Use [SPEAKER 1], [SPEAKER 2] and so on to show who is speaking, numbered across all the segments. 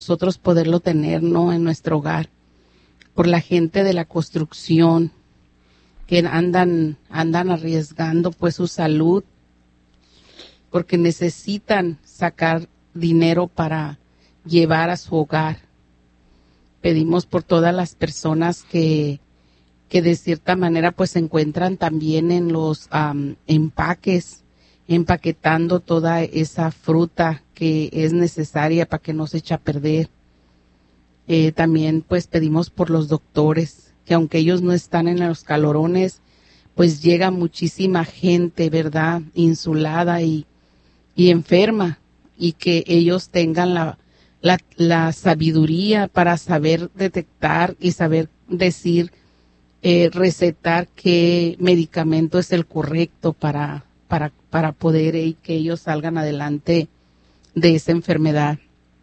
[SPEAKER 1] nosotros poderlo tener, ¿no?, en nuestro hogar. Por la gente de la construcción que andan arriesgando pues su salud, porque necesitan sacar dinero para llevar a su hogar. Pedimos por todas las personas que de cierta manera pues se encuentran también en los empaques, empaquetando toda esa fruta que es necesaria para que no se eche a perder. También pues pedimos por los doctores, que aunque ellos no están en los calorones, pues llega muchísima gente, ¿verdad?, insulada y enferma, y que ellos tengan la sabiduría para saber detectar y saber decir, recetar qué medicamento es el correcto para poder que ellos salgan adelante de esa enfermedad.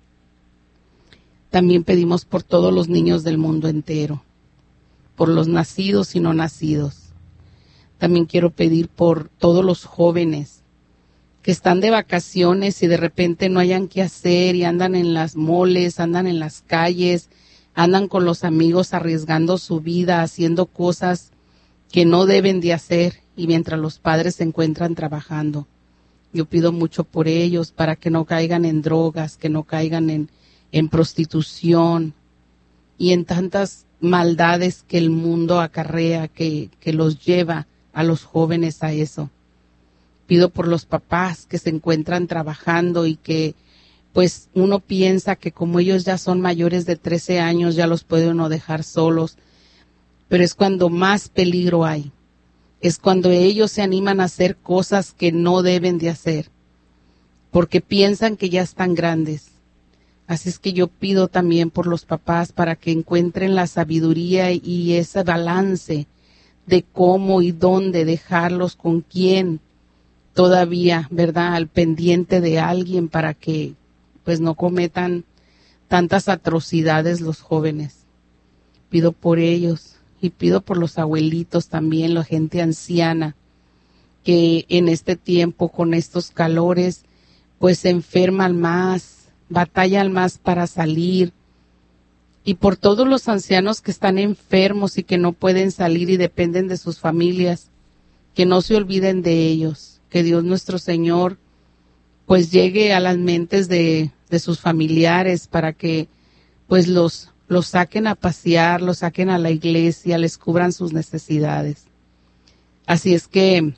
[SPEAKER 1] También pedimos por todos los niños del mundo entero, por los nacidos y no nacidos. También quiero pedir por todos los jóvenes que están de vacaciones y de repente no hayan qué hacer y andan en las moles, andan en las calles, andan con los amigos arriesgando su vida, haciendo cosas que no deben de hacer, y mientras los padres se encuentran trabajando. Yo pido mucho por ellos para que no caigan en drogas, que no caigan en prostitución y en tantas maldades que el mundo acarrea, que los lleva a los jóvenes a eso. Pido por los papás que se encuentran trabajando y que pues uno piensa que como ellos ya son mayores de 13 años ya los puede uno dejar solos, pero es cuando más peligro hay. Es cuando ellos se animan a hacer cosas que no deben de hacer, porque piensan que ya están grandes. Así es que yo pido también por los papás para que encuentren la sabiduría y ese balance de cómo y dónde dejarlos, con quién, todavía, ¿verdad?, al pendiente de alguien, para que pues no cometan tantas atrocidades los jóvenes. Pido por ellos y pido por los abuelitos también, la gente anciana, que en este tiempo con estos calores pues se enferman más, batallan más para salir, y por todos los ancianos que están enfermos y que no pueden salir y dependen de sus familias, que no se olviden de ellos, que Dios nuestro Señor pues llegue a las mentes de sus familiares para que pues los saquen a pasear, los saquen a la iglesia, les cubran sus necesidades. Así es que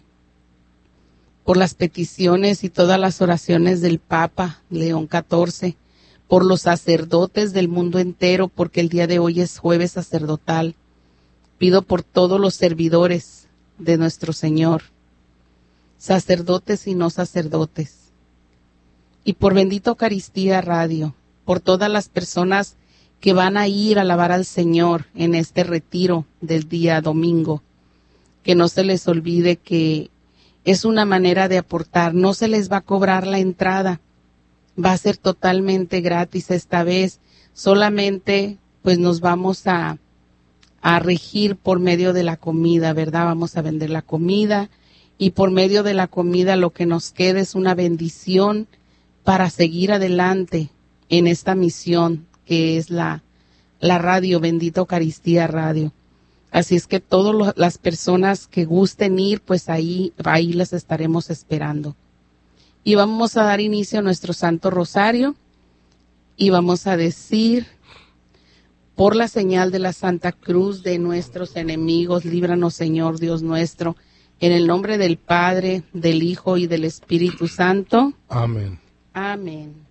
[SPEAKER 1] por las peticiones y todas las oraciones del Papa León XIV, por los sacerdotes del mundo entero, porque el día de hoy es jueves sacerdotal, pido por todos los servidores de nuestro Señor, sacerdotes y no sacerdotes, y por Bendita Eucaristía Radio, por todas las personas que van a ir a alabar al Señor en este retiro del día domingo, que no se les olvide que es una manera de aportar, no se les va a cobrar la entrada, va a ser totalmente gratis esta vez, solamente pues nos vamos a regir por medio de la comida, ¿verdad? Vamos a vender la comida, y por medio de la comida lo que nos quede es una bendición para seguir adelante en esta misión que es la radio, Bendita Eucaristía Radio. Así es que todas las personas que gusten ir, pues ahí las estaremos esperando. Y vamos a dar inicio a nuestro Santo Rosario y vamos a decir: por la señal de la Santa Cruz de nuestros enemigos, líbranos, Señor Dios nuestro, en el nombre del Padre, del Hijo y del Espíritu Santo.
[SPEAKER 2] Amén.
[SPEAKER 1] Amén.